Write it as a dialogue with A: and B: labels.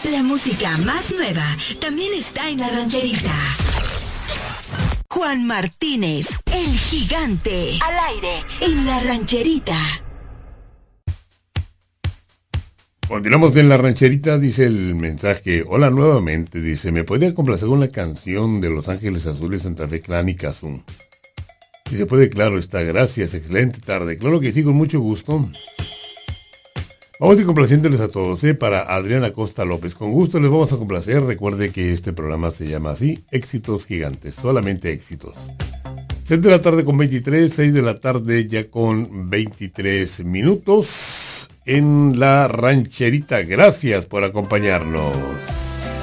A: La música más nueva también está en La Rancherita. Juan Martínez, el gigante, al aire en La Rancherita.
B: Continuamos en La Rancherita, dice el mensaje. Hola nuevamente, dice, ¿me podría complacer una canción de Los Ángeles Azules, Santa Fe Clan y Cazú? Si se puede, claro está, gracias, excelente tarde. Claro que sí, con mucho gusto. Vamos a ir complaciéndoles a todos, para Adriana Costa López. Con gusto les vamos a complacer. Recuerde que este programa se llama así, Éxitos Gigantes, solamente éxitos. 6 de la tarde con 23, 6 de la tarde ya con 23 minutos en La Rancherita. Gracias por acompañarnos.